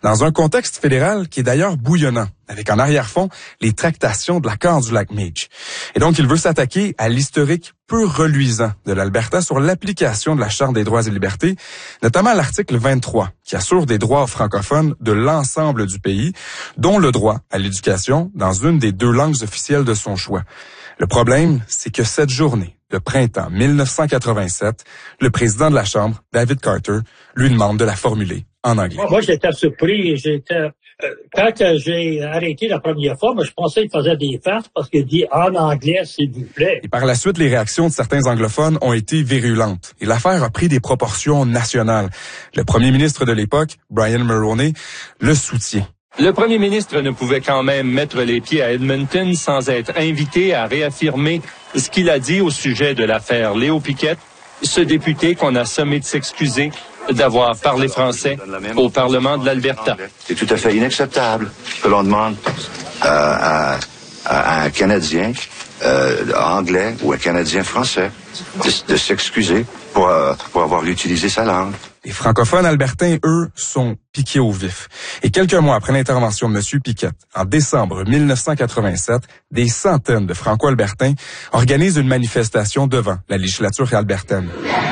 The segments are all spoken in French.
dans un contexte fédéral qui est d'ailleurs bouillonnant, avec en arrière-fond les tractations de l'accord du lac Meech. Et donc, il veut s'attaquer à l'historique peu reluisant de l'Alberta sur l'application de la Charte des droits et libertés, notamment l'article 23, qui assure des droits aux francophones de l'ensemble du pays, dont le droit à l'éducation dans une des 2 langues officielles de son choix. Le problème, c'est que cette journée de printemps 1987, le président de la Chambre, David Carter, lui demande de la formuler en anglais. Moi, j'étais surpris. Quand j'ai arrêté la première fois, je pensais qu'il faisait des farces parce qu'il dit en anglais, s'il vous plaît. Et par la suite, les réactions de certains anglophones ont été virulentes. Et l'affaire a pris des proportions nationales. Le premier ministre de l'époque, Brian Mulroney, le soutient. Le premier ministre ne pouvait quand même mettre les pieds à Edmonton sans être invité à réaffirmer ce qu'il a dit au sujet de l'affaire Léo Piquette, ce député qu'on a sommé de s'excuser d'avoir parlé français au Parlement de l'Alberta. C'est tout à fait inacceptable que l'on demande à un Canadien anglais ou un Canadien français de s'excuser pour avoir utilisé sa langue. Les francophones albertains, eux, sont piqués au vif. Et quelques mois après l'intervention de M. Piquette, en décembre 1987, des centaines de franco-albertains organisent une manifestation devant la législature albertaine.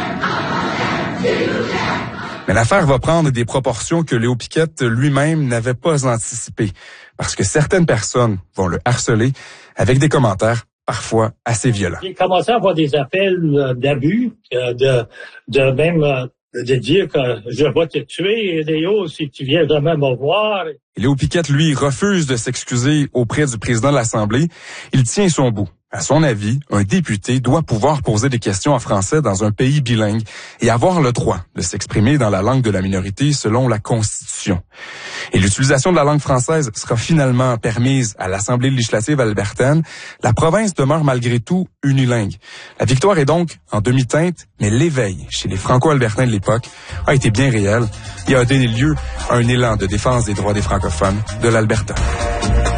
Mais l'affaire va prendre des proportions que Léo Piquette lui-même n'avait pas anticipées, parce que certaines personnes vont le harceler avec des commentaires parfois assez violents. J'ai commencé à avoir des appels d'abus, de dire que je vais te tuer, Léo, si tu viens jamais me voir. Léo Piquette, lui, refuse de s'excuser auprès du président de l'Assemblée. Il tient son bout. À son avis, un député doit pouvoir poser des questions en français dans un pays bilingue et avoir le droit de s'exprimer dans la langue de la minorité selon la Constitution. Et l'utilisation de la langue française sera finalement permise à l'Assemblée législative albertaine. La province demeure malgré tout unilingue. La victoire est donc en demi-teinte, mais l'éveil chez les Franco-albertains de l'époque a été bien réel et a donné lieu à un élan de défense des droits des francophones de l'Alberta.